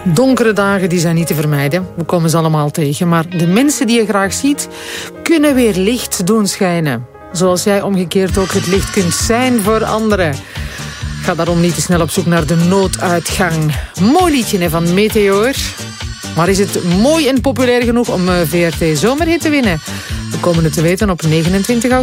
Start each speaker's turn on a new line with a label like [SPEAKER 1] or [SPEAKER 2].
[SPEAKER 1] Donkere dagen die zijn niet te vermijden. We komen ze allemaal tegen. Maar de mensen die je graag ziet, kunnen weer licht doen schijnen. Zoals jij omgekeerd ook het licht kunt zijn voor anderen. Ga daarom niet te snel op zoek naar de nooduitgang. Mooi liedje van Meteor. Maar is het mooi en populair genoeg om VRT Zomerhit te winnen? We komen het te weten op 29 augustus.